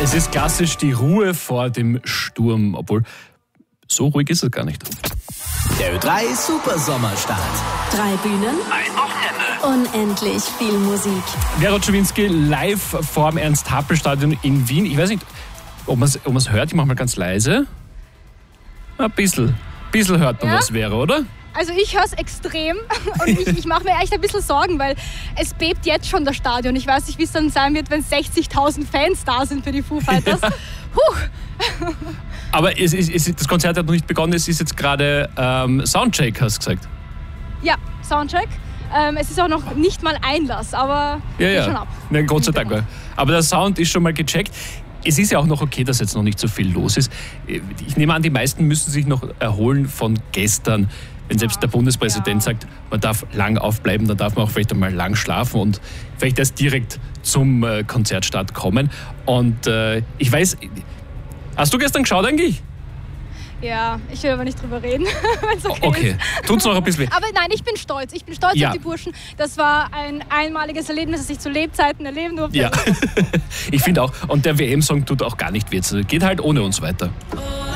Es ist klassisch die Ruhe vor dem Sturm, obwohl so ruhig ist es gar nicht. Der Ö3 Super Sommerstart. 3 Bühnen, Ein Wochenende. unendlich viel Musik. Vera Czubinski live vorm Ernst-Happel-Stadion in Wien. Ich weiß nicht, ob man es hört. Ich mache mal ganz leise. Ein bisschen hört man was, Vera, oder? Also ich höre es extrem und ich mache mir echt ein bisschen Sorgen, weil es bebt jetzt schon das Stadion. Ich weiß nicht, wie es dann sein wird, wenn 60.000 Fans da sind für die Foo Fighters. Aber das Konzert hat noch nicht begonnen, es ist jetzt gerade Soundcheck, hast du gesagt. Ja, Soundcheck. Es ist auch noch nicht mal Einlass, aber geht schon ab. Ja, Gott sei Dank. Aber der Sound ist schon mal gecheckt. Es ist ja auch noch okay, dass jetzt noch nicht so viel los ist. Ich nehme an, die meisten müssen sich noch erholen von gestern. Wenn selbst der Bundespräsident sagt, man darf lang aufbleiben, dann darf man auch vielleicht einmal lang schlafen und vielleicht erst direkt zum Konzertstart kommen. Und ich weiß, hast du gestern geschaut eigentlich? Ja, ich will aber nicht drüber reden, wenn es okay ist. Tut's noch ein bisschen weh? Aber nein, ich bin stolz. Ich bin stolz auf die Burschen. Das war ein einmaliges Erlebnis, das ich zu Lebzeiten erleben durfte. Ja, ich finde auch. Und der WM-Song tut auch gar nicht weh. Geht halt ohne uns weiter.